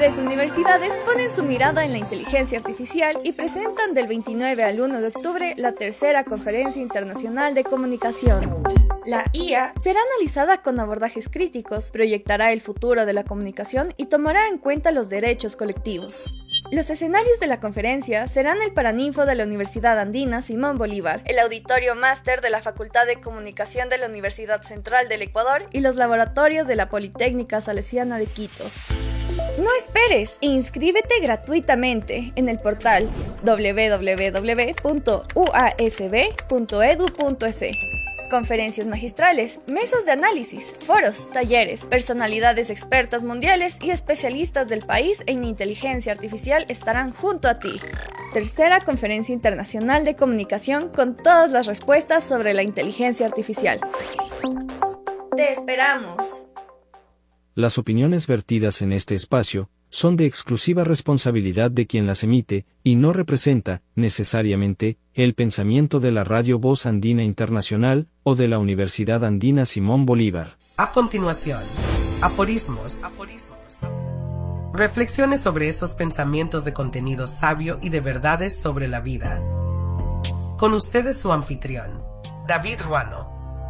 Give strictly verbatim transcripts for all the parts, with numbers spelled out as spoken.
Tres universidades ponen su mirada en la inteligencia artificial y presentan del veintinueve al uno de octubre la tercera Conferencia Internacional de Comunicación. La I A será analizada con abordajes críticos, proyectará el futuro de la comunicación y tomará en cuenta los derechos colectivos. Los escenarios de la conferencia serán el Paraninfo de la Universidad Andina Simón Bolívar, el Auditorio Máster de la Facultad de Comunicación de la Universidad Central del Ecuador y los laboratorios de la Politécnica Salesiana de Quito. No esperes, inscríbete gratuitamente en el portal doble u doble u doble u punto u a s b punto e d u punto e s. Conferencias magistrales, mesas de análisis, foros, talleres, personalidades expertas mundiales y especialistas del país en inteligencia artificial estarán junto a ti. Tercera Conferencia Internacional de Comunicación con todas las respuestas sobre la inteligencia artificial. ¡Te esperamos! Las opiniones vertidas en este espacio son de exclusiva responsabilidad de quien las emite, y no representa, necesariamente, el pensamiento de la Radio Voz Andina Internacional o de la Universidad Andina Simón Bolívar. A continuación, aforismos. aforismos. Reflexiones sobre esos pensamientos de contenido sabio y de verdades sobre la vida. Con ustedes su anfitrión, David Ruano.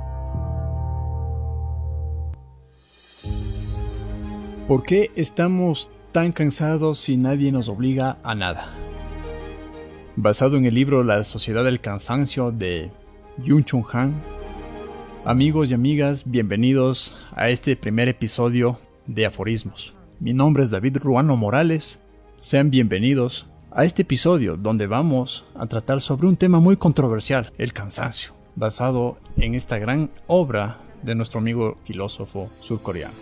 ¿Por qué estamos tan cansados si nadie nos obliga a nada? Basado en el libro La Sociedad del Cansancio de Byung-Chul Han. Amigos y amigas, bienvenidos a este primer episodio de Aforismos. Mi nombre es David Ruano Morales. Sean bienvenidos a este episodio donde vamos a tratar sobre un tema muy controversial, el cansancio, basado en esta gran obra de nuestro amigo filósofo surcoreano.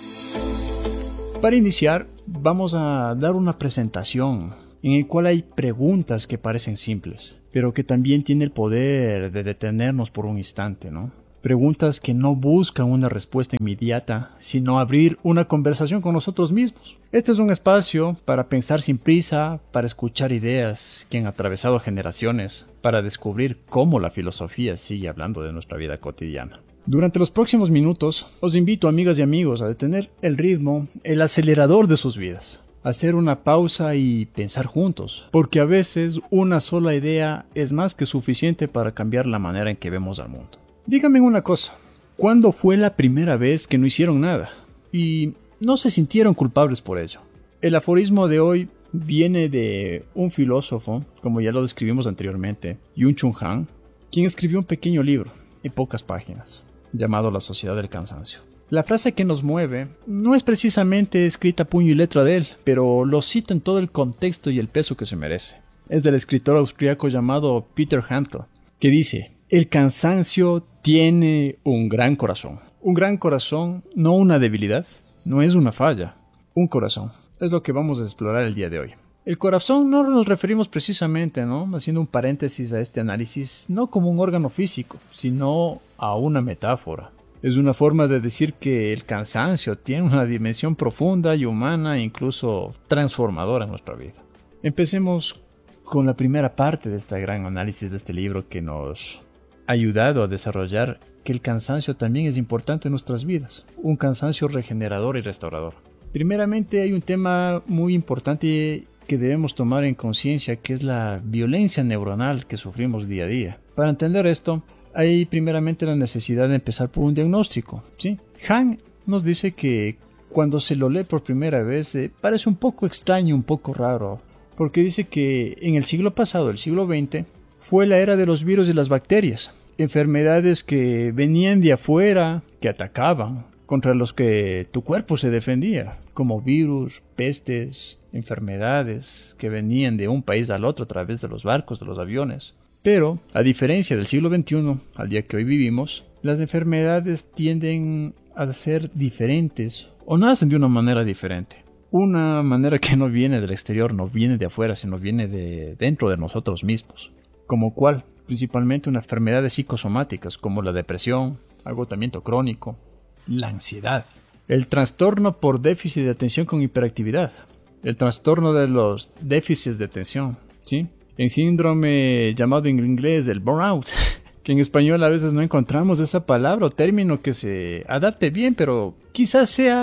Para iniciar, vamos a dar una presentación en la cual hay preguntas que parecen simples, pero que también tienen el poder de detenernos por un instante, ¿no? Preguntas que no buscan una respuesta inmediata, sino abrir una conversación con nosotros mismos. Este es un espacio para pensar sin prisa, para escuchar ideas que han atravesado generaciones, para descubrir cómo la filosofía sigue hablando de nuestra vida cotidiana. Durante los próximos minutos, os invito, amigas y amigos, a detener el ritmo, el acelerador de sus vidas. Hacer una pausa y pensar juntos, porque a veces una sola idea es más que suficiente para cambiar la manera en que vemos al mundo. Díganme una cosa, ¿cuándo fue la primera vez que no hicieron nada y no se sintieron culpables por ello? El aforismo de hoy viene de un filósofo, como ya lo describimos anteriormente, Byung-Chul Han, quien escribió un pequeño libro, en pocas páginas, llamado La Sociedad del Cansancio. La frase que nos mueve no es precisamente escrita a puño y letra de él, pero lo cita en todo el contexto y el peso que se merece. Es del escritor austriaco llamado Peter Handke, que dice: el cansancio tiene un gran corazón. Un gran corazón, no una debilidad, no es una falla, un corazón. Es lo que vamos a explorar el día de hoy. El corazón no nos referimos precisamente, ¿no? Haciendo un paréntesis a este análisis, no como un órgano físico, sino a una metáfora. Es una forma de decir que el cansancio tiene una dimensión profunda y humana e incluso transformadora en nuestra vida. Empecemos con la primera parte de este gran análisis de este libro que nos ha ayudado a desarrollar que el cansancio también es importante en nuestras vidas. Un cansancio regenerador y restaurador. Primeramente hay un tema muy importante que debemos tomar en conciencia, que es la violencia neuronal que sufrimos día a día. Para entender esto, hay primeramente la necesidad de empezar por un diagnóstico, ¿sí? Han nos dice que cuando se lo lee por primera vez eh, parece un poco extraño, un poco raro, porque dice que en el siglo pasado, el siglo veinte, fue la era de los virus y las bacterias, enfermedades que venían de afuera, que atacaban, contra los que tu cuerpo se defendía, como virus, pestes, enfermedades que venían de un país al otro a través de los barcos, de los aviones. Pero, a diferencia del siglo veintiuno, al día que hoy vivimos, las enfermedades tienden a ser diferentes o nacen de una manera diferente. Una manera que no viene del exterior, no viene de afuera, sino viene de dentro de nosotros mismos. Como cuál, principalmente unas enfermedades psicosomáticas como la depresión, agotamiento crónico, la ansiedad, el trastorno por déficit de atención con hiperactividad, el trastorno de los déficits de atención, ¿sí? El síndrome llamado en inglés el burnout, que en español a veces no encontramos esa palabra o término que se adapte bien, pero quizás sea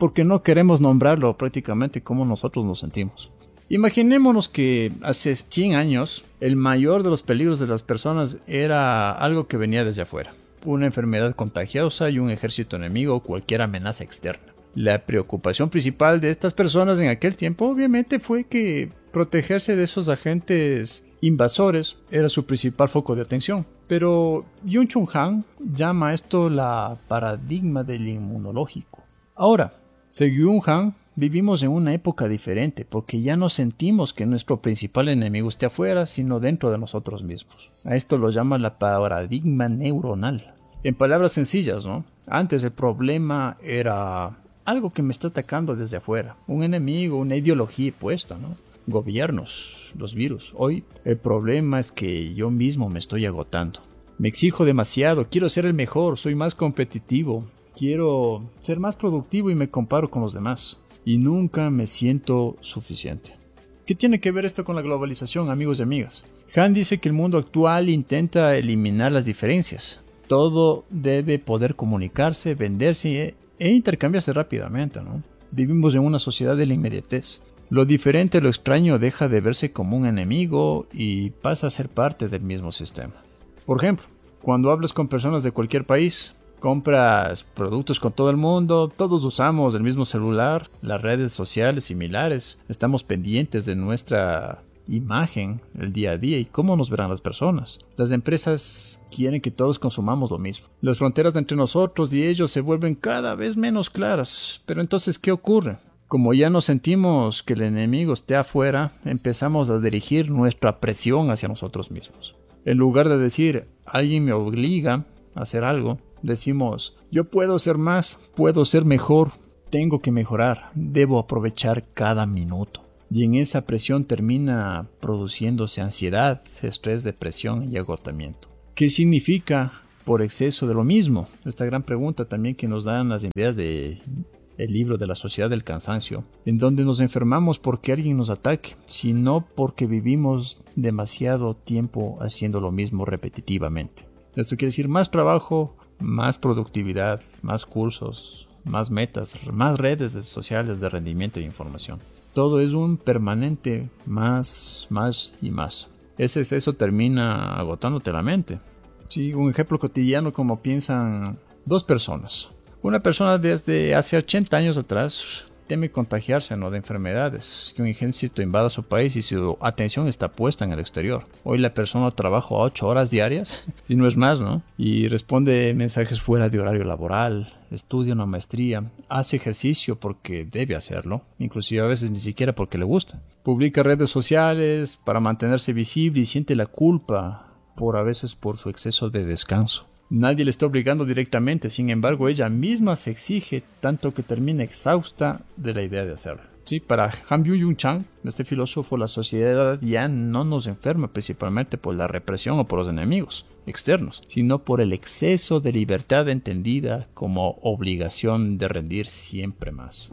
porque no queremos nombrarlo prácticamente como nosotros nos sentimos. Imaginémonos que hace cien años el mayor de los peligros de las personas era algo que venía desde afuera. Una enfermedad contagiosa y un ejército enemigo o cualquier amenaza externa. La preocupación principal de estas personas en aquel tiempo obviamente fue que protegerse de esos agentes invasores era su principal foco de atención. Pero Byung-Chul Han llama esto la paradigma del inmunológico. Ahora, según Han, vivimos en una época diferente porque ya no sentimos que nuestro principal enemigo esté afuera, sino dentro de nosotros mismos. A esto lo llama la paradigma neuronal. En palabras sencillas, ¿no? Antes el problema era algo que me está atacando desde afuera. Un enemigo, una ideología puesta, ¿no? Gobiernos, los virus. Hoy el problema es que yo mismo me estoy agotando. Me exijo demasiado, quiero ser el mejor, soy más competitivo. Quiero ser más productivo y me comparo con los demás. Y nunca me siento suficiente. ¿Qué tiene que ver esto con la globalización, amigos y amigas? Han dice que el mundo actual intenta eliminar las diferencias. Todo debe poder comunicarse, venderse e intercambiarse rápidamente, ¿no? Vivimos en una sociedad de la inmediatez. Lo diferente, lo extraño deja de verse como un enemigo y pasa a ser parte del mismo sistema. Por ejemplo, cuando hablas con personas de cualquier país, compras productos con todo el mundo, todos usamos el mismo celular, las redes sociales similares, estamos pendientes de nuestra imagen el día a día y cómo nos verán las personas. Las empresas quieren que todos consumamos lo mismo. Las fronteras entre nosotros y ellos se vuelven cada vez menos claras. Pero entonces, ¿qué ocurre? Como ya no sentimos que el enemigo esté afuera, empezamos a dirigir nuestra presión hacia nosotros mismos. En lugar de decir, alguien me obliga a hacer algo, decimos, yo puedo ser más, puedo ser mejor, tengo que mejorar, debo aprovechar cada minuto. Y en esa presión termina produciéndose ansiedad, estrés, depresión y agotamiento. ¿Qué significa por exceso de lo mismo? Esta gran pregunta también que nos dan las ideas de el libro de la Sociedad del Cansancio, en donde nos enfermamos porque alguien nos ataque, sino porque vivimos demasiado tiempo haciendo lo mismo repetitivamente. Esto quiere decir más trabajo, más productividad, más cursos, más metas, más redes sociales de rendimiento e información. Todo es un permanente más, más y más. Ese exceso termina agotándote la mente. Sí, un ejemplo cotidiano como piensan dos personas. Una persona desde hace ochenta años atrás teme contagiarse, ¿no?, de enfermedades, que un ejército invada su país y su atención está puesta en el exterior. Hoy la persona trabaja ocho horas diarias, si no es más, ¿no? Y responde mensajes fuera de horario laboral, estudia una maestría, hace ejercicio porque debe hacerlo, inclusive a veces ni siquiera porque le gusta. Publica redes sociales para mantenerse visible y siente la culpa por a veces por su exceso de descanso. Nadie le está obligando directamente, sin embargo ella misma se exige tanto que termina exhausta de la idea de hacerlo. Sí, para Han Byung-Chul, este filósofo, la sociedad ya no nos enferma principalmente por la represión o por los enemigos externos, sino por el exceso de libertad entendida como obligación de rendir siempre más.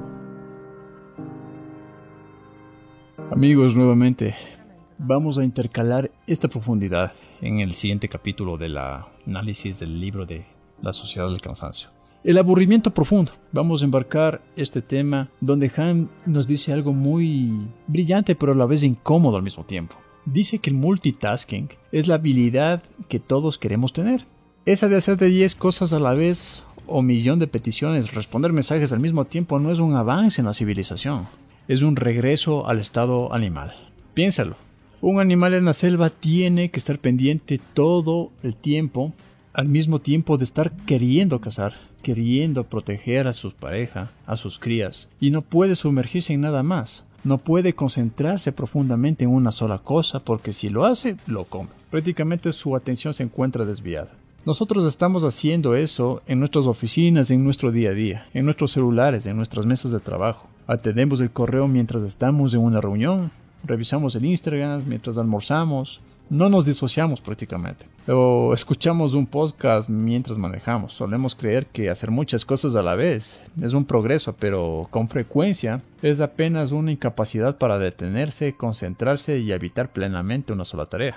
Amigos, nuevamente vamos a intercalar esta profundidad en el siguiente capítulo del análisis del libro de La Sociedad del Cansancio. El aburrimiento profundo. Vamos a embarcar este tema donde Han nos dice algo muy brillante pero a la vez incómodo al mismo tiempo. Dice que el multitasking es la habilidad que todos queremos tener. Esa de hacer de diez cosas a la vez o millón de peticiones, responder mensajes al mismo tiempo no es un avance en la civilización. Es un regreso al estado animal. Piénsalo. Un animal en la selva tiene que estar pendiente todo el tiempo, al mismo tiempo de estar queriendo cazar, queriendo proteger a su pareja, a sus crías, y no puede sumergirse en nada más. No puede concentrarse profundamente en una sola cosa porque si lo hace, lo come. Prácticamente su atención se encuentra desviada. Nosotros estamos haciendo eso en nuestras oficinas, en nuestro día a día, en nuestros celulares, en nuestras mesas de trabajo. Atendemos el correo mientras estamos en una reunión. Revisamos el Instagram mientras almorzamos. No nos disociamos prácticamente. O escuchamos un podcast mientras manejamos. Solemos creer que hacer muchas cosas a la vez es un progreso, pero con frecuencia es apenas una incapacidad para detenerse, concentrarse y evitar plenamente una sola tarea.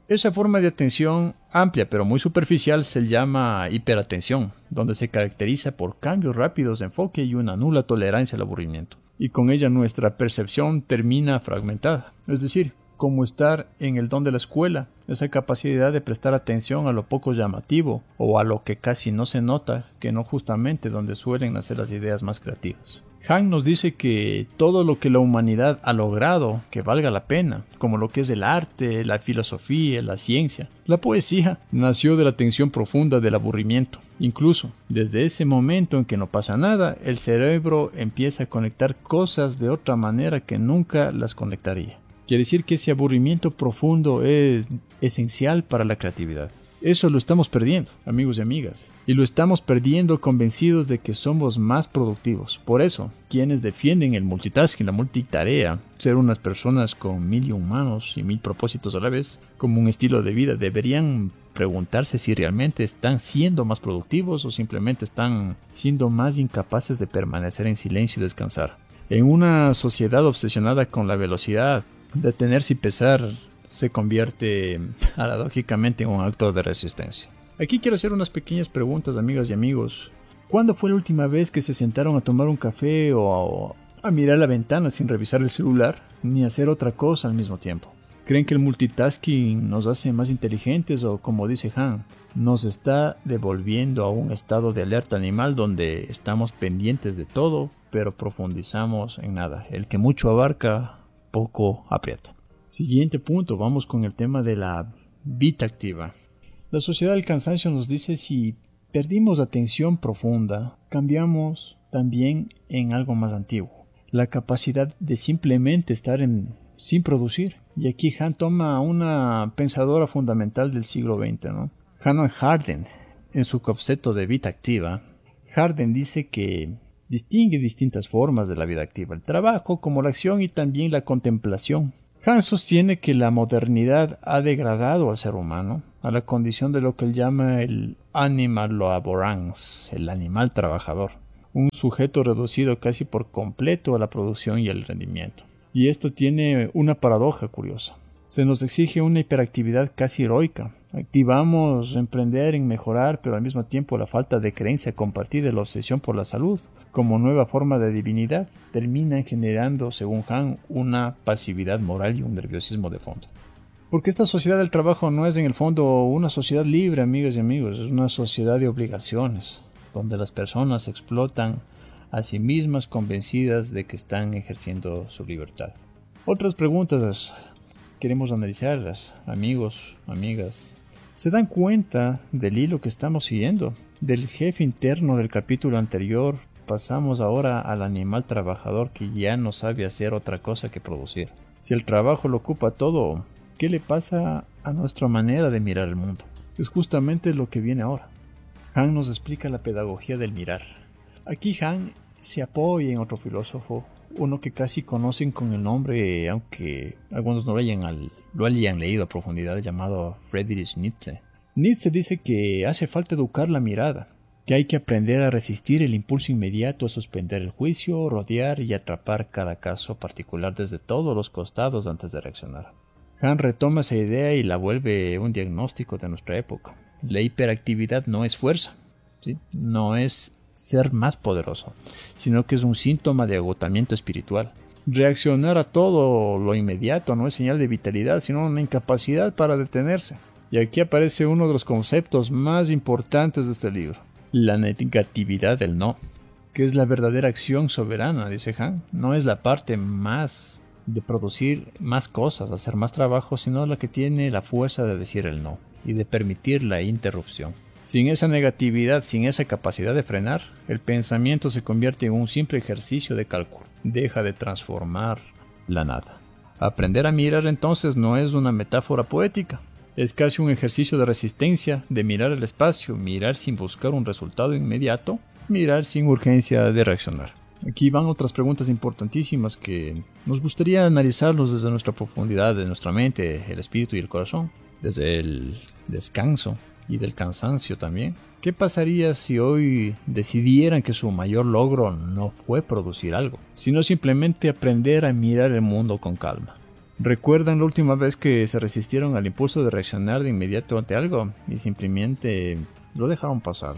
Esa forma de atención amplia pero muy superficial se llama hiperatención, donde se caracteriza por cambios rápidos de enfoque y una nula tolerancia al aburrimiento. Y con ella nuestra percepción termina fragmentada, es decir, como estar en el don de la escuela, esa capacidad de prestar atención a lo poco llamativo o a lo que casi no se nota, que no justamente donde suelen nacer las ideas más creativas. Han nos dice que todo lo que la humanidad ha logrado que valga la pena, como lo que es el arte, la filosofía, la ciencia, la poesía, nació de la tensión profunda del aburrimiento. Incluso, desde ese momento en que no pasa nada, el cerebro empieza a conectar cosas de otra manera que nunca las conectaría. Quiere decir que ese aburrimiento profundo es esencial para la creatividad. Eso lo estamos perdiendo, amigos y amigas, y lo estamos perdiendo convencidos de que somos más productivos. Por eso, quienes defienden el multitasking, la multitarea, ser unas personas con mil y un manos y mil propósitos a la vez, como un estilo de vida, deberían preguntarse si realmente están siendo más productivos o simplemente están siendo más incapaces de permanecer en silencio y descansar. En una sociedad obsesionada con la velocidad, detenerse y pesar se convierte paradójicamente en un acto de resistencia. Aquí quiero hacer unas pequeñas preguntas, amigas y amigos. ¿Cuándo fue la última vez que se sentaron a tomar un café o a, a mirar la ventana sin revisar el celular, ni hacer otra cosa al mismo tiempo? ¿Creen que el multitasking nos hace más inteligentes o, como dice Han, nos está devolviendo a un estado de alerta animal donde estamos pendientes de todo, pero profundizamos en nada? El que mucho abarca, poco aprieta. Siguiente punto, vamos con el tema de la vida activa. La sociedad del cansancio nos dice si perdimos atención profunda, cambiamos también en algo más antiguo, la capacidad de simplemente estar en, sin producir. Y aquí Han toma una pensadora fundamental del siglo veinte, ¿no? Hannah Harden, en su concepto de vida activa, Harden dice que distingue distintas formas de la vida activa, el trabajo como la acción y también la contemplación. Han sostiene que la modernidad ha degradado al ser humano a la condición de lo que él llama el animal laborans, el animal trabajador, un sujeto reducido casi por completo a la producción y el rendimiento. Y esto tiene una paradoja curiosa. Se nos exige una hiperactividad casi heroica. Activamos emprender en mejorar, pero al mismo tiempo la falta de creencia compartida y la obsesión por la salud, como nueva forma de divinidad, terminan generando, según Han, una pasividad moral y un nerviosismo de fondo. Porque esta sociedad del trabajo no es en el fondo una sociedad libre, amigas y amigos, es una sociedad de obligaciones, donde las personas explotan a sí mismas convencidas de que están ejerciendo su libertad. Otras preguntas queremos analizarlas, amigos, amigas. ¿Se dan cuenta del hilo que estamos siguiendo? Del jefe interno del capítulo anterior pasamos ahora al animal trabajador que ya no sabe hacer otra cosa que producir. Si el trabajo lo ocupa todo, ¿qué le pasa a nuestra manera de mirar el mundo? Es justamente lo que viene ahora. Han nos explica la pedagogía del mirar. Aquí Han se apoya en otro filósofo, uno que casi conocen con el nombre, aunque algunos no lo hayan, al, lo hayan leído a profundidad, llamado Friedrich Nietzsche. Nietzsche dice que hace falta educar la mirada, que hay que aprender a resistir el impulso inmediato, a suspender el juicio, rodear y atrapar cada caso particular desde todos los costados antes de reaccionar. Han retoma esa idea y la vuelve un diagnóstico de nuestra época. La hiperactividad no es fuerza, ¿sí? No es ser más poderoso, sino que es un síntoma de agotamiento espiritual. Reaccionar a todo lo inmediato no es señal de vitalidad, sino una incapacidad para detenerse. Y aquí aparece uno de los conceptos más importantes de este libro, la negatividad del no, que es la verdadera acción soberana, dice Han. No es la parte más de producir más cosas, hacer más trabajo, sino la que tiene la fuerza de decir el no y de permitir la interrupción. Sin esa negatividad, sin esa capacidad de frenar, el pensamiento se convierte en un simple ejercicio de cálculo. Deja de transformar la nada. Aprender a mirar entonces no es una metáfora poética. Es casi un ejercicio de resistencia, de mirar el espacio, mirar sin buscar un resultado inmediato, mirar sin urgencia de reaccionar. Aquí van otras preguntas importantísimas que nos gustaría analizarlos desde nuestra profundidad, de nuestra mente, el espíritu y el corazón, desde el descanso y del cansancio también. ¿Qué pasaría si hoy decidieran que su mayor logro no fue producir algo, sino simplemente aprender a mirar el mundo con calma? ¿Recuerdan la última vez que se resistieron al impulso de reaccionar de inmediato ante algo y simplemente lo dejaron pasar?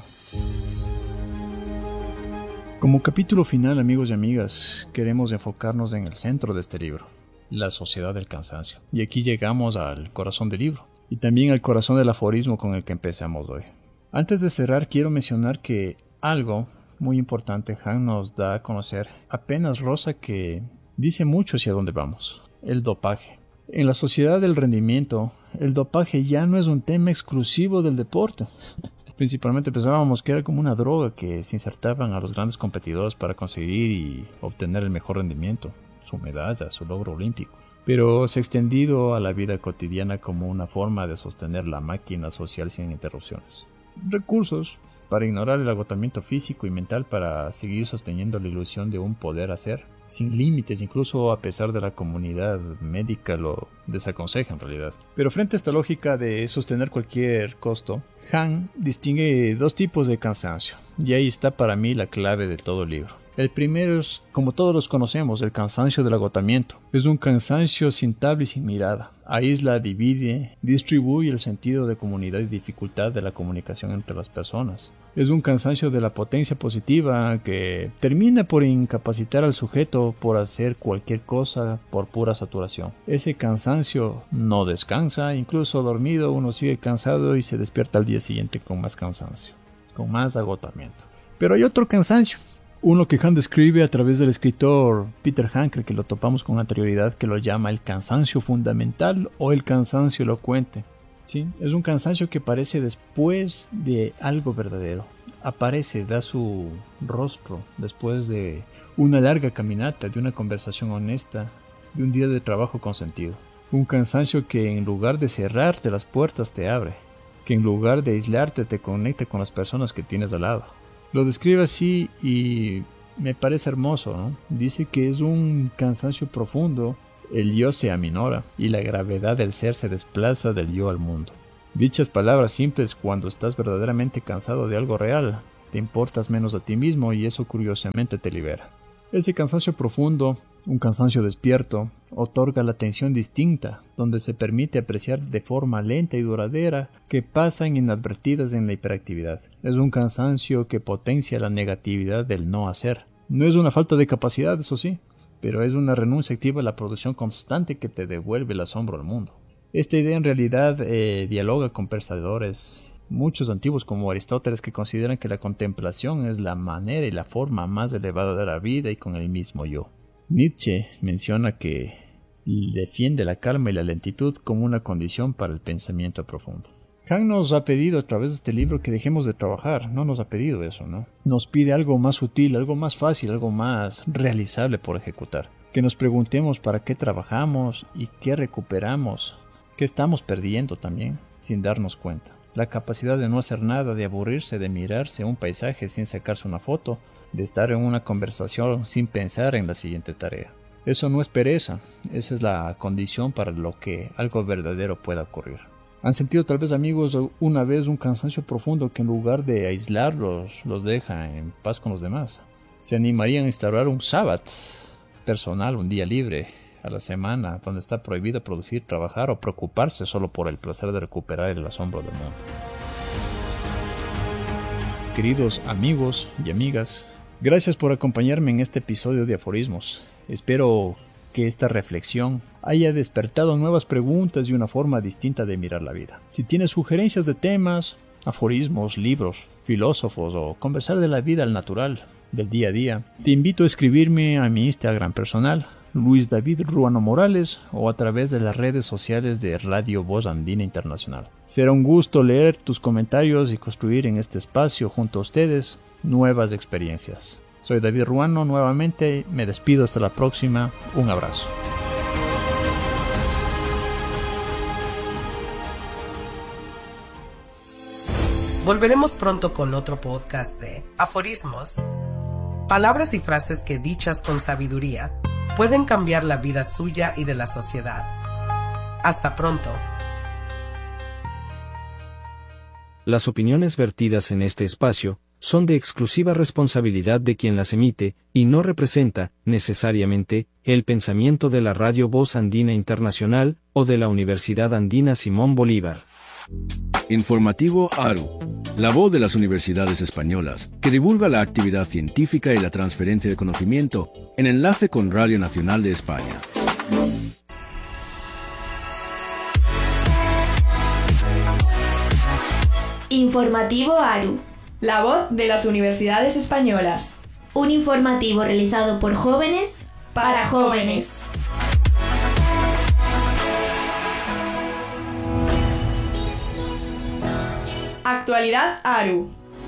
Como capítulo final, amigos y amigas, queremos enfocarnos en el centro de este libro, la sociedad del cansancio. Y aquí llegamos al corazón del libro y también al corazón del aforismo con el que empezamos hoy. Antes de cerrar, quiero mencionar que algo muy importante Han nos da a conocer apenas rosa que dice mucho hacia dónde vamos: el dopaje. En la sociedad del rendimiento, el dopaje ya no es un tema exclusivo del deporte. Principalmente pensábamos que era como una droga que se insertaban a los grandes competidores para conseguir y obtener el mejor rendimiento, su medalla, su logro olímpico. Pero se ha extendido a la vida cotidiana como una forma de sostener la máquina social sin interrupciones. Recursos para ignorar el agotamiento físico y mental para seguir sosteniendo la ilusión de un poder hacer sin límites, incluso a pesar de la comunidad médica lo desaconseja en realidad. Pero frente a esta lógica de sostener cualquier costo, Han distingue dos tipos de cansancio, y ahí está para mí la clave de todo el libro. El primero es, como todos los conocemos, el cansancio del agotamiento. Es un cansancio sin tabla y sin mirada. Aísla, divide, distribuye el sentido de comunidad y dificultad de la comunicación entre las personas. Es un cansancio de la potencia positiva que termina por incapacitar al sujeto por hacer cualquier cosa por pura saturación. Ese cansancio no descansa, incluso dormido uno sigue cansado y se despierta al día siguiente con más cansancio, con más agotamiento. Pero hay otro cansancio. Uno que Han describe a través del escritor Peter Hanker, que lo topamos con anterioridad, que lo llama el cansancio fundamental o el cansancio elocuente. ¿Sí? Es un cansancio que aparece después de algo verdadero. Aparece, da su rostro después de una larga caminata, de una conversación honesta, de un día de trabajo con sentido. Un cansancio que en lugar de cerrarte las puertas te abre, que en lugar de aislarte te conecta con las personas que tienes al lado. Lo describe así y me parece hermoso, ¿no? Dice que es un cansancio profundo, el yo se aminora y la gravedad del ser se desplaza del yo al mundo. Dichas palabras simples, cuando estás verdaderamente cansado de algo real, te importas menos a ti mismo y eso curiosamente te libera. Ese cansancio profundo, un cansancio despierto, otorga la atención distinta, donde se permite apreciar de forma lenta y duradera que pasan inadvertidas en la hiperactividad. Es un cansancio que potencia la negatividad del no hacer. No es una falta de capacidad, eso sí, pero es una renuncia activa a la producción constante que te devuelve el asombro al mundo. Esta idea en realidad eh, dialoga con pensadores muchos antiguos como Aristóteles, que consideran que la contemplación es la manera y la forma más elevada de la vida y con el mismo yo. Nietzsche menciona que defiende la calma y la lentitud como una condición para el pensamiento profundo. Han nos ha pedido a través de este libro que dejemos de trabajar, no nos ha pedido eso, ¿no? Nos pide algo más sutil, algo más fácil, algo más realizable por ejecutar. Que nos preguntemos para qué trabajamos y qué recuperamos, qué estamos perdiendo también, sin darnos cuenta. La capacidad de no hacer nada, de aburrirse, de mirarse un paisaje sin sacarse una foto, de estar en una conversación sin pensar en la siguiente tarea. Eso no es pereza, esa es la condición para lo que algo verdadero pueda ocurrir. ¿Han sentido tal vez, amigos, una vez un cansancio profundo que en lugar de aislarlos, los deja en paz con los demás? ¿Se animarían a instaurar un sábado personal, un día libre a la semana, donde está prohibido producir, trabajar o preocuparse solo por el placer de recuperar el asombro del mundo? Queridos amigos y amigas, gracias por acompañarme en este episodio de Aforismos. Espero que esta reflexión haya despertado nuevas preguntas y una forma distinta de mirar la vida. Si tienes sugerencias de temas, aforismos, libros, filósofos o conversar de la vida al natural, del día a día, te invito a escribirme a mi Instagram personal, Luis David Ruano Morales, o a través de las redes sociales de Radio Voz Andina Internacional. Será un gusto leer tus comentarios y construir en este espacio junto a ustedes nuevas experiencias. Soy David Ruano nuevamente, me despido hasta la próxima, un abrazo. Volveremos pronto con otro podcast de Aforismos, palabras y frases que dichas con sabiduría pueden cambiar la vida suya y de la sociedad. Hasta pronto. Las opiniones vertidas en este espacio son de exclusiva responsabilidad de quien las emite, y no representa, necesariamente, el pensamiento de la Radio Voz Andina Internacional, o de la Universidad Andina Simón Bolívar. Informativo ARU, la voz de las universidades españolas, que divulga la actividad científica y la transferencia de conocimiento, en enlace con Radio Nacional de España. Informativo ARU, la voz de las universidades españolas. Un informativo realizado por jóvenes para jóvenes. Actualidad ARU.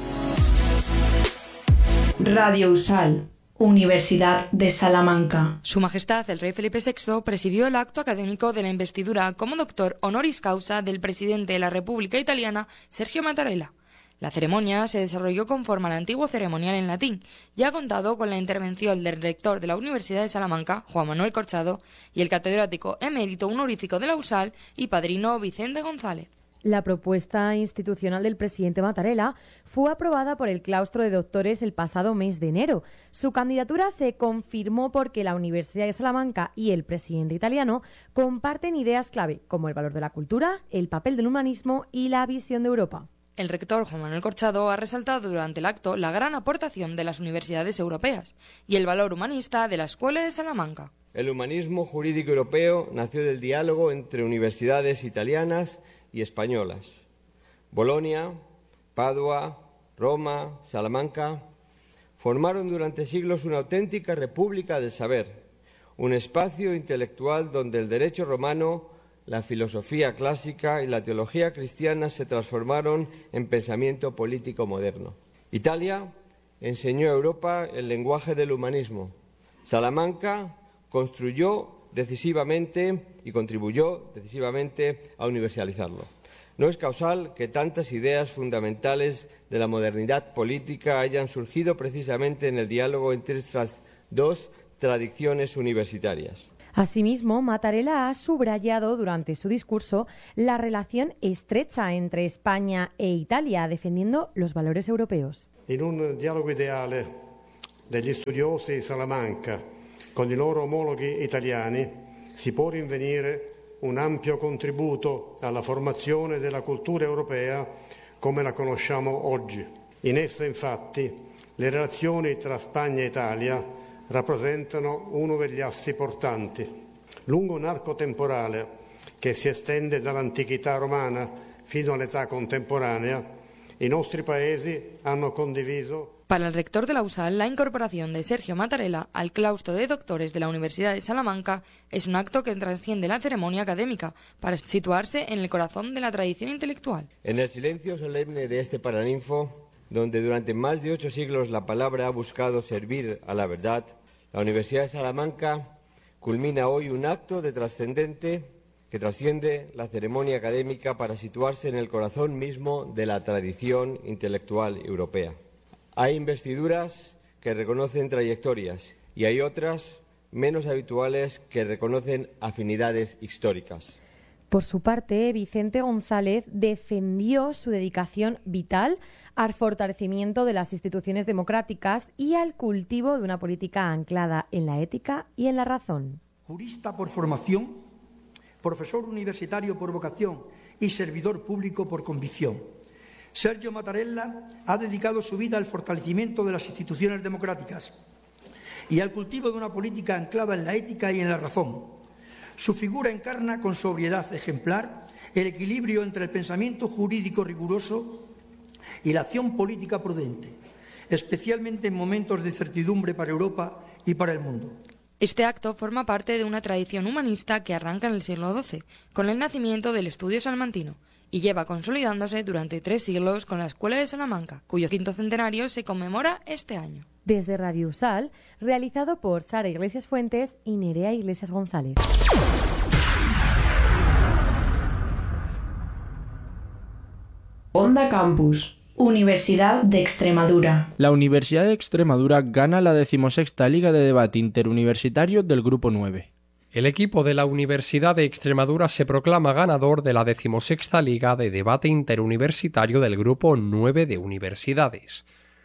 Radio USAL, Universidad de Salamanca. Su Majestad el Rey Felipe sexto presidió el acto académico de la investidura como doctor honoris causa del presidente de la República Italiana, Sergio Mattarella. La ceremonia se desarrolló conforme al antiguo ceremonial en latín y ha contado con la intervención del rector de la Universidad de Salamanca, Juan Manuel Corchado, y el catedrático emérito honorífico de la USAL y padrino Vicente González. La propuesta institucional del presidente Mattarella fue aprobada por el claustro de doctores el pasado mes de enero. Su candidatura se confirmó porque la Universidad de Salamanca y el presidente italiano comparten ideas clave, como el valor de la cultura, el papel del humanismo y la visión de Europa. El rector Juan Manuel Corchado ha resaltado durante el acto la gran aportación de las universidades europeas y el valor humanista de la Escuela de Salamanca. El humanismo jurídico europeo nació del diálogo entre universidades italianas y españolas. Bolonia, Padua, Roma, Salamanca formaron durante siglos una auténtica república del saber, un espacio intelectual donde el derecho romano, la filosofía clásica y la teología cristiana se transformaron en pensamiento político moderno. Italia enseñó a Europa el lenguaje del humanismo. Salamanca construyó decisivamente y contribuyó decisivamente a universalizarlo. No es causal que tantas ideas fundamentales de la modernidad política hayan surgido precisamente en el diálogo entre estas dos tradiciones universitarias. Asimismo, Mattarella ha subrayado durante su discurso la relación estrecha entre España e Italia, defendiendo los valores europeos. In un dialogo ideale degli studiosi di Salamanca con i loro omologhi italiani si può rinvenire un ampio contributo alla formazione della cultura europea come la conosciamo oggi. In essa, infatti, le relazioni tra Spagna e Italia rappresentano uno degli assi portanti. Lungo un arco temporale che si estende dall'antichità romana fino all'età contemporanea, i nostri paesi hanno condiviso. Para el rector de la USAL, la incorporación de Sergio Mattarella al claustro de doctores de la Universidad de Salamanca es un acto que trasciende la ceremonia académica para situarse en el corazón de la tradición intelectual. En el silencio solemne de este Paraninfo, donde durante más de ocho siglos la palabra ha buscado servir a la verdad, la Universidad de Salamanca culmina hoy un acto de trascendente que trasciende la ceremonia académica para situarse en el corazón mismo de la tradición intelectual europea. Hay investiduras que reconocen trayectorias y hay otras menos habituales que reconocen afinidades históricas. Por su parte, Vicente González defendió su dedicación vital al fortalecimiento de las instituciones democráticas y al cultivo de una política anclada en la ética y en la razón. Jurista por formación, profesor universitario por vocación y servidor público por convicción, Sergio Mattarella ha dedicado su vida al fortalecimiento de las instituciones democráticas y al cultivo de una política anclada en la ética y en la razón. Su figura encarna con sobriedad ejemplar el equilibrio entre el pensamiento jurídico riguroso y la acción política prudente, especialmente en momentos de incertidumbre para Europa y para el mundo. Este acto forma parte de una tradición humanista que arranca en el siglo doce, con el nacimiento del estudio salmantino, y lleva consolidándose durante tres siglos con la Escuela de Salamanca, cuyo quinto centenario se conmemora este año. Desde Radio USAL, realizado por Sara Iglesias Fuentes y Nerea Iglesias González. Onda Campus, Universidad de Extremadura. La Universidad de Extremadura gana la decimosexta Liga de Debate Interuniversitario del Grupo nueve. El equipo de la Universidad de Extremadura se proclama ganador de la decimosexta Liga de Debate Interuniversitario del Grupo nueve de Universidades.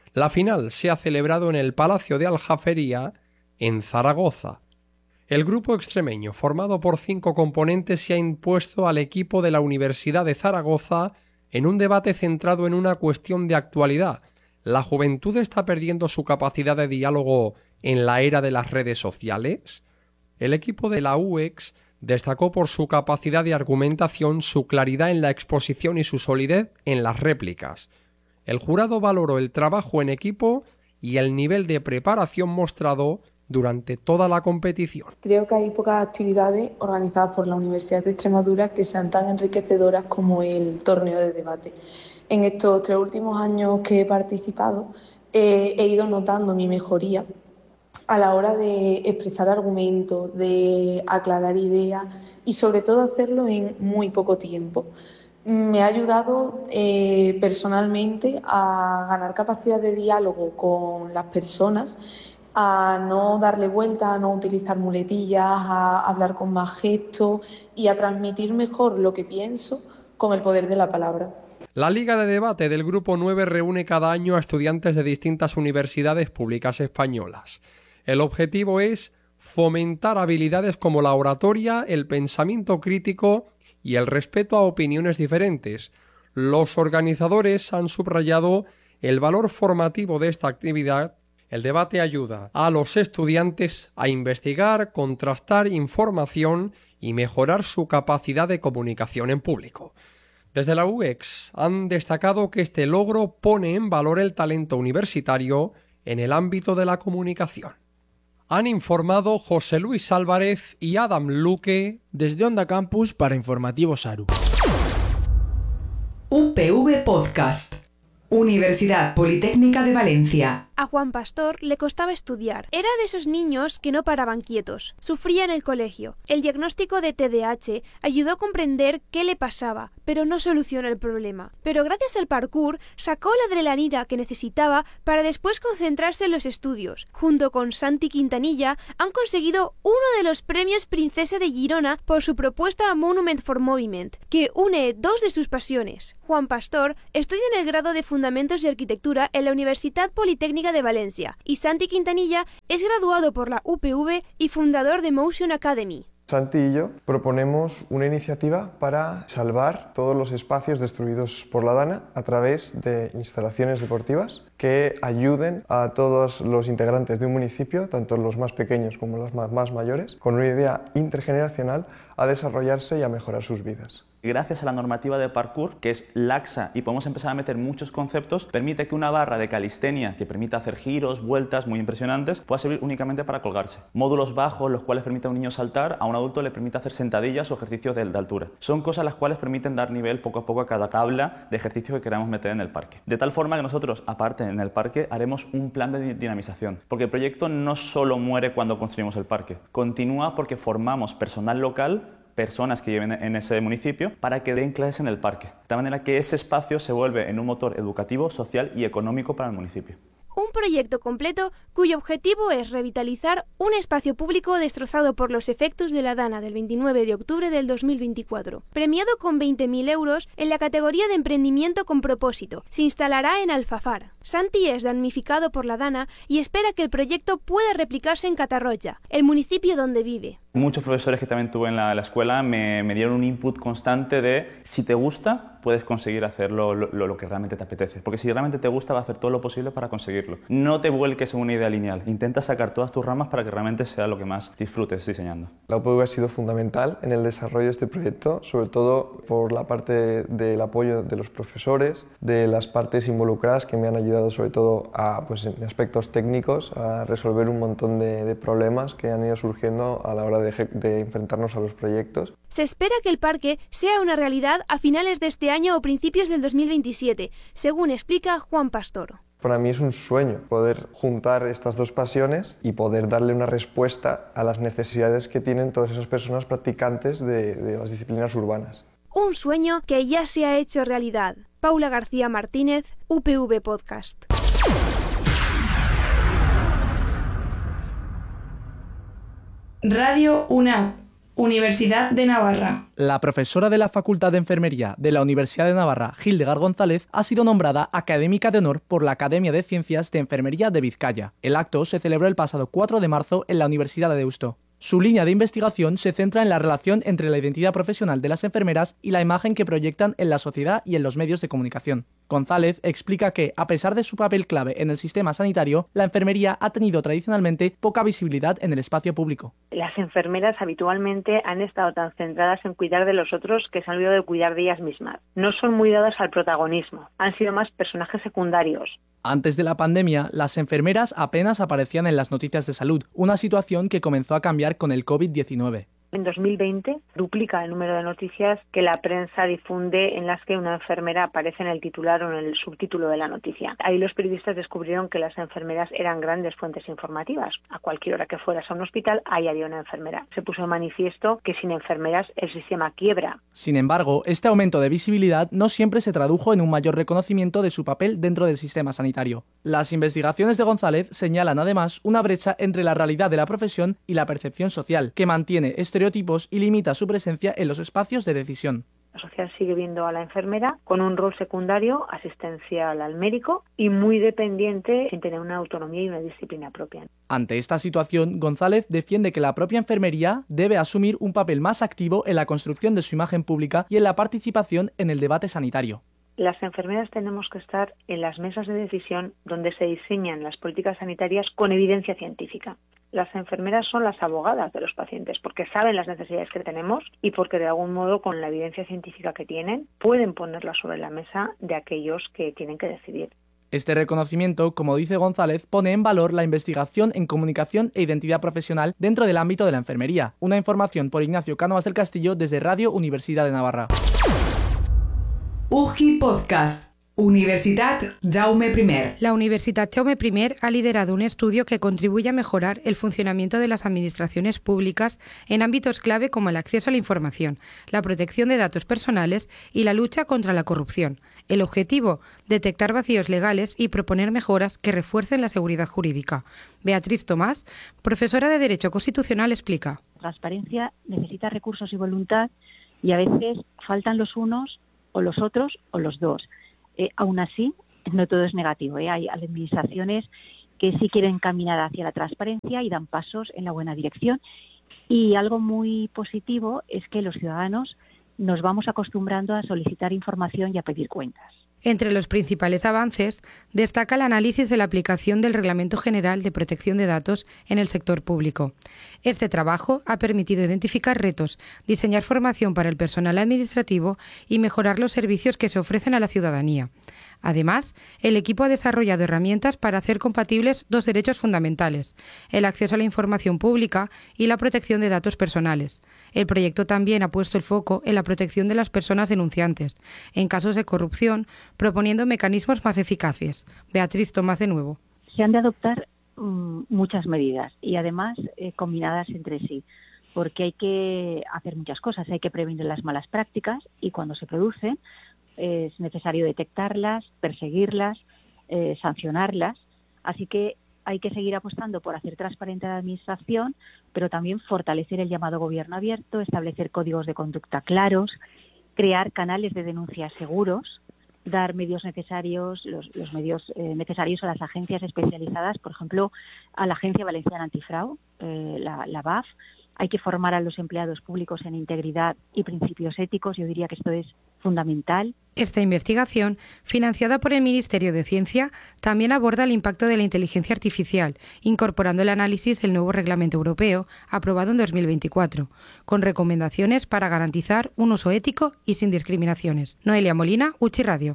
La final se ha celebrado en el Palacio de Aljafería, en Zaragoza. El grupo extremeño, formado por cinco componentes, se ha impuesto al equipo de la Universidad de Zaragoza en un debate centrado en una cuestión de actualidad. ¿La juventud está perdiendo su capacidad de diálogo en la era de las redes sociales? El equipo de la U E X destacó por su capacidad de argumentación, su claridad en la exposición y su solidez en las réplicas. El jurado valoró el trabajo en equipo y el nivel de preparación mostrado durante toda la competición. Creo que hay pocas actividades organizadas por la Universidad de Extremadura que sean tan enriquecedoras como el torneo de debate. En estos tres últimos años que he participado, eh, he ido notando mi mejoría a la hora de expresar argumentos, de aclarar ideas y sobre todo hacerlo en muy poco tiempo. Me ha ayudado eh, personalmente a ganar capacidad de diálogo con las personas, a no darle vuelta, a no utilizar muletillas, a hablar con más gestos y a transmitir mejor lo que pienso con el poder de la palabra. La Liga de Debate del Grupo nueve reúne cada año a estudiantes de distintas universidades públicas españolas. El objetivo es fomentar habilidades como la oratoria, el pensamiento crítico y el respeto a opiniones diferentes. Los organizadores han subrayado el valor formativo de esta actividad. El debate ayuda a los estudiantes a investigar, contrastar información y mejorar su capacidad de comunicación en público. Desde la U E X han destacado que este logro pone en valor el talento universitario en el ámbito de la comunicación. Han informado José Luis Álvarez y Adam Luque desde Onda Campus para Informativos ARU. U P V Podcast. Universidad Politécnica de Valencia. A Juan Pastor le costaba estudiar. Era de esos niños que no paraban quietos. Sufría en el colegio. El diagnóstico de T D A H ayudó a comprender qué le pasaba, pero no solucionó el problema. Pero gracias al parkour sacó la adrenalina que necesitaba para después concentrarse en los estudios. Junto con Santi Quintanilla han conseguido uno de los premios Princesa de Girona por su propuesta Monument for Movement, que une dos de sus pasiones. Juan Pastor estudia en el grado de Fundamentos de Arquitectura en la Universidad Politécnica de Valencia y Santi Quintanilla es graduado por la U P V y fundador de Motion Academy. Santi y yo proponemos una iniciativa para salvar todos los espacios destruidos por la DANA a través de instalaciones deportivas que ayuden a todos los integrantes de un municipio, tanto los más pequeños como los más, más mayores, con una idea intergeneracional a desarrollarse y a mejorar sus vidas. Gracias a la normativa de parkour, que es laxa y podemos empezar a meter muchos conceptos, permite que una barra de calistenia que permita hacer giros, vueltas muy impresionantes, pueda servir únicamente para colgarse. Módulos bajos, los cuales permiten a un niño saltar, a un adulto le permite hacer sentadillas o ejercicios de, de altura. Son cosas las cuales permiten dar nivel poco a poco a cada tabla de ejercicios que queramos meter en el parque. De tal forma que nosotros, aparte en el parque, haremos un plan de dinamización, porque el proyecto no solo muere cuando construimos el parque, continúa porque formamos personal local, personas que viven en ese municipio, para que den clases en el parque, de tal manera que ese espacio se vuelve en un motor educativo, social y económico para el municipio. Un proyecto completo cuyo objetivo es revitalizar un espacio público destrozado por los efectos de la DANA del veintinueve de octubre del dos mil veinticuatro. Premiado con veinte mil euros en la categoría de emprendimiento con propósito. Se instalará en Alfafar. Santi es damnificado por la DANA y espera que el proyecto pueda replicarse en Catarroja, el municipio donde vive. Muchos profesores que también tuve en la, la escuela me, me dieron un input constante de si te gusta, puedes conseguir hacer lo, lo, lo que realmente te apetece. Porque si realmente te gusta, va a hacer todo lo posible para conseguirlo. No te vuelques en una idea lineal. Intenta sacar todas tus ramas para que realmente sea lo que más disfrutes diseñando. La U P V ha sido fundamental en el desarrollo de este proyecto, sobre todo por la parte del apoyo de los profesores, de las partes involucradas que me han ayudado sobre todo a, pues, en aspectos técnicos a resolver un montón de, de problemas que han ido surgiendo a la hora de, de enfrentarnos a los proyectos. Se espera que el parque sea una realidad a finales de este año o principios del dos mil veintisiete, según explica Juan Pastor. Para mí es un sueño poder juntar estas dos pasiones y poder darle una respuesta a las necesidades que tienen todas esas personas practicantes de, de las disciplinas urbanas. Un sueño que ya se ha hecho realidad. Paula García Martínez, U P V Podcast. Radio UNAM, Universidad de Navarra. La profesora de la Facultad de Enfermería de la Universidad de Navarra, Hildegard González, ha sido nombrada académica de honor por la Academia de Ciencias de Enfermería de Vizcaya. El acto se celebró el pasado cuatro de marzo en la Universidad de Deusto. Su línea de investigación se centra en la relación entre la identidad profesional de las enfermeras y la imagen que proyectan en la sociedad y en los medios de comunicación. González explica que, a pesar de su papel clave en el sistema sanitario, la enfermería ha tenido tradicionalmente poca visibilidad en el espacio público. Las enfermeras habitualmente han estado tan centradas en cuidar de los otros que se han olvidado de cuidar de ellas mismas. No son muy dadas al protagonismo, han sido más personajes secundarios. Antes de la pandemia, las enfermeras apenas aparecían en las noticias de salud, una situación que comenzó a cambiar con el COVID diecinueve. En dos mil veinte duplica el número de noticias que la prensa difunde en las que una enfermera aparece en el titular o en el subtítulo de la noticia. Ahí los periodistas descubrieron que las enfermeras eran grandes fuentes informativas. A cualquier hora que fueras a un hospital, ahí había una enfermera. Se puso de manifiesto que sin enfermeras el sistema quiebra. Sin embargo, este aumento de visibilidad no siempre se tradujo en un mayor reconocimiento de su papel dentro del sistema sanitario. Las investigaciones de González señalan además una brecha entre la realidad de la profesión y la percepción social, que mantiene este estereotipos y limita su presencia en los espacios de decisión. La sociedad sigue viendo a la enfermera con un rol secundario, asistencial al médico y muy dependiente, sin tener una autonomía y una disciplina propia. Ante esta situación, González defiende que la propia enfermería debe asumir un papel más activo en la construcción de su imagen pública y en la participación en el debate sanitario. Las enfermeras tenemos que estar en las mesas de decisión donde se diseñan las políticas sanitarias con evidencia científica. Las enfermeras son las abogadas de los pacientes porque saben las necesidades que tenemos y porque de algún modo con la evidencia científica que tienen pueden ponerla sobre la mesa de aquellos que tienen que decidir. Este reconocimiento, como dice González, pone en valor la investigación en comunicación e identidad profesional dentro del ámbito de la enfermería. Una información por Ignacio Cánovas del Castillo desde Radio Universidad de Navarra. U G I Podcast. Universitat Jaume I. La Universitat Jaume I ha liderado un estudio que contribuye a mejorar el funcionamiento de las administraciones públicas en ámbitos clave como el acceso a la información, la protección de datos personales y la lucha contra la corrupción. El objetivo, detectar vacíos legales y proponer mejoras que refuercen la seguridad jurídica. Beatriz Tomás, profesora de Derecho Constitucional, explica. Transparencia necesita recursos y voluntad y a veces faltan los unos o los otros o los dos. Eh, aún así, no todo es negativo. ¿eh? Hay administraciones que sí quieren caminar hacia la transparencia y dan pasos en la buena dirección. Y algo muy positivo es que los ciudadanos nos vamos acostumbrando a solicitar información y a pedir cuentas. Entre los principales avances, destaca el análisis de la aplicación del Reglamento General de Protección de Datos en el sector público. Este trabajo ha permitido identificar retos, diseñar formación para el personal administrativo y mejorar los servicios que se ofrecen a la ciudadanía. Además, el equipo ha desarrollado herramientas para hacer compatibles dos derechos fundamentales, el acceso a la información pública y la protección de datos personales. El proyecto también ha puesto el foco en la protección de las personas denunciantes, en casos de corrupción, proponiendo mecanismos más eficaces. Beatriz Tomás de nuevo. Se han de adoptar um, muchas medidas y además eh, combinadas entre sí, porque hay que hacer muchas cosas. Hay que prevenir las malas prácticas y cuando se producen es necesario detectarlas, perseguirlas, eh, sancionarlas. Así que hay que seguir apostando por hacer transparente la administración, pero también fortalecer el llamado gobierno abierto, establecer códigos de conducta claros, crear canales de denuncia seguros, dar medios necesarios, los, los medios eh, necesarios a las agencias especializadas, por ejemplo, a la Agencia Valenciana Antifraude, eh, la, la B A F. Hay que formar a los empleados públicos en integridad y principios éticos. Yo diría que esto es fundamental. Esta investigación, financiada por el Ministerio de Ciencia, también aborda el impacto de la inteligencia artificial, incorporando el análisis del nuevo Reglamento Europeo, aprobado en dos mil veinticuatro, con recomendaciones para garantizar un uso ético y sin discriminaciones. Noelia Molina, U C I Radio.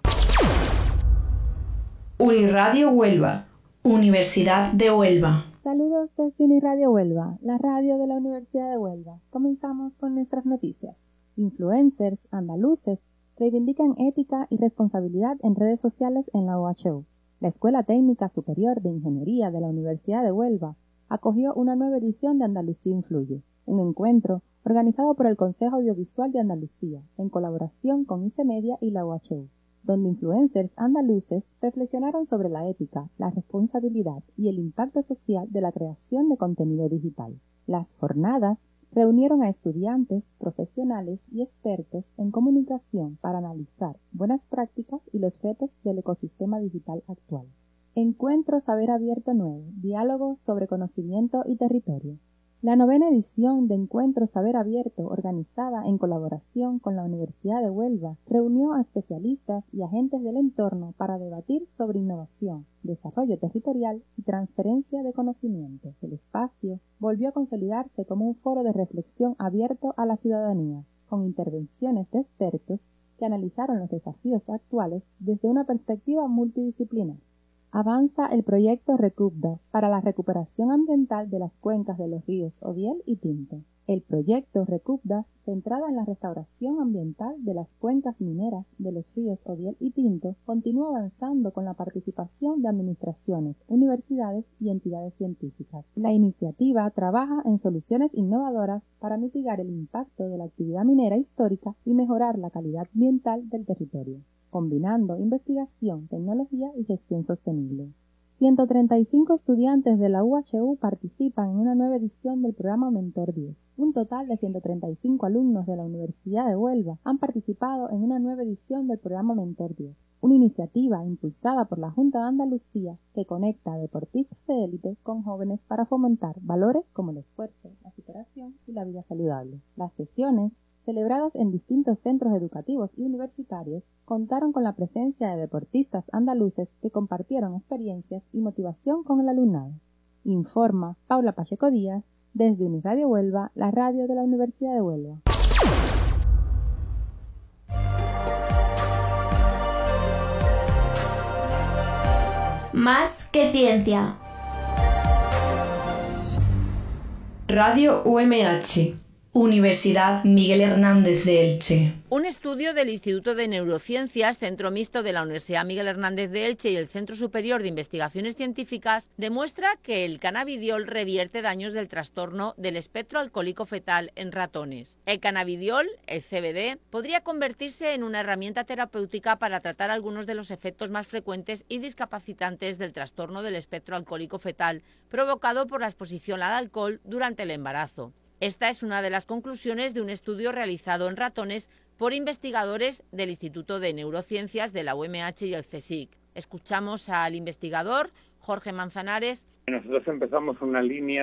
Uniradio Huelva, Universidad de Huelva. Saludos desde Uniradio Huelva, la radio de la Universidad de Huelva. Comenzamos con nuestras noticias. Influencers andaluces reivindican ética y responsabilidad en redes sociales en la U H U. La Escuela Técnica Superior de Ingeniería de la Universidad de Huelva acogió una nueva edición de Andalucía Influye, un encuentro organizado por el Consejo Audiovisual de Andalucía, en colaboración con ICEmedia y la U H U, donde influencers andaluces reflexionaron sobre la ética, la responsabilidad y el impacto social de la creación de contenido digital. Las jornadas reunieron a estudiantes, profesionales y expertos en comunicación para analizar buenas prácticas y los retos del ecosistema digital actual. Encuentro Saber Abierto nueve, diálogo sobre conocimiento y territorio. La novena edición de Encuentro Saber Abierto, organizada en colaboración con la Universidad de Huelva, reunió a especialistas y agentes del entorno para debatir sobre innovación, desarrollo territorial y transferencia de conocimiento. El espacio volvió a consolidarse como un foro de reflexión abierto a la ciudadanía, con intervenciones de expertos que analizaron los desafíos actuales desde una perspectiva multidisciplinar. Avanza el proyecto Recupdas para la recuperación ambiental de las cuencas de los ríos Odiel y Tinto. El proyecto Recupdas, centrado en la restauración ambiental de las cuencas mineras de los ríos Odiel y Tinto, continúa avanzando con la participación de administraciones, universidades y entidades científicas. La iniciativa trabaja en soluciones innovadoras para mitigar el impacto de la actividad minera histórica y mejorar la calidad ambiental del territorio, combinando investigación, tecnología y gestión sostenible. ciento treinta y cinco estudiantes de la U H U participan en una nueva edición del programa Mentor diez. Un total de ciento treinta y cinco alumnos de la Universidad de Huelva han participado en una nueva edición del programa Mentor diez, una iniciativa impulsada por la Junta de Andalucía que conecta a deportistas de élite con jóvenes para fomentar valores como el esfuerzo, la superación y la vida saludable. Las sesiones, celebradas en distintos centros educativos y universitarios, contaron con la presencia de deportistas andaluces que compartieron experiencias y motivación con el alumnado. Informa Paula Pacheco Díaz desde Uniradio Huelva, la radio de la Universidad de Huelva. Más que ciencia. Radio U M H, Universidad Miguel Hernández de Elche. Un estudio del Instituto de Neurociencias, Centro Mixto de la Universidad Miguel Hernández de Elche y el Centro Superior de Investigaciones Científicas demuestra que el cannabidiol revierte daños del trastorno del espectro alcohólico fetal en ratones. El cannabidiol, el C B D, podría convertirse en una herramienta terapéutica para tratar algunos de los efectos más frecuentes y discapacitantes del trastorno del espectro alcohólico fetal provocado por la exposición al alcohol durante el embarazo. Esta es una de las conclusiones de un estudio realizado en ratones por investigadores del Instituto de Neurociencias de la U M H y el CSIC. Escuchamos al investigador Jorge Manzanares. Nosotros empezamos una línea